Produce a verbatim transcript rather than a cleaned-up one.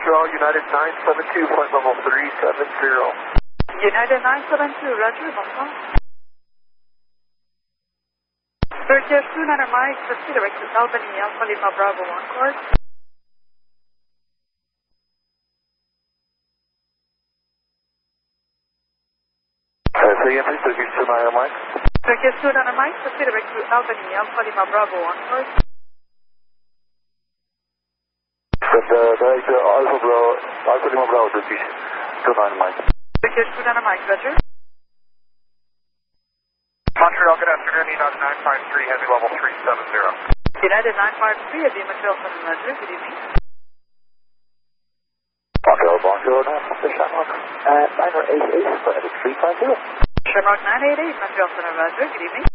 Montreal, United nine seven two, flight level three seven zero. United nine seven two, roger, bonsoir. Turkish two niner Mike, proceed direct to Albany, Alpha Lima Bravo one course. Uh, say again, please, Turkish two niner Mike. Turkish two niner Mike, proceed direct to Albany, Alpha Lima Bravo one course. And uh, direct to Alpha Bravo, Alpha Lima Bravo, Turkish two niner Mike. Turkish two niner Mike, roger. Montreal, good afternoon, United nine five three, heavy level three seven zero. United nine five three, heavy Montreal seven, roger, good evening. Montreal, Montreal, the Shamrock, uh, nine eight eight, flight three five zero. Shamrock nine eight eight, Montreal Center, roger, good evening.